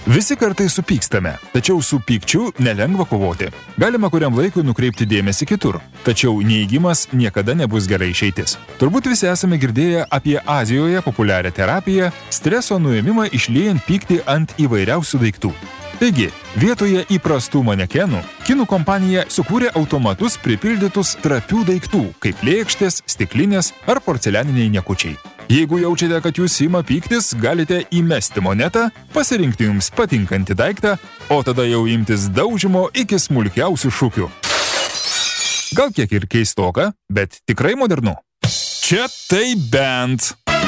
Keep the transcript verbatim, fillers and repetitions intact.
Visi kartais supykstame, tačiau su pykčiu nelengva kovoti. Galima kuriam laikui nukreipti dėmesį kitur, tačiau neįgymas niekada nebus gerai išeitis. Turbūt visi esame girdėję apie Azijoje populiarią terapiją, streso nuėmimą išliejant pyktį ant įvairiausių daiktų. Taigi, vietoje įprastų manekenų, kinų kompanija sukūrė automatus pripildytus trapių daiktų, kaip lėkštės, stiklinės ar porcelianiniai niekučiai. Jeigu jaučiate, kad jūs ima pyktis, galite įmesti monetą, pasirinkti jums patinkantį daiktą, o tada jau imtis daužymo iki smulkiausių šūkių. Gal kiek ir keistoka, bet tikrai modernu. Čia tai bent.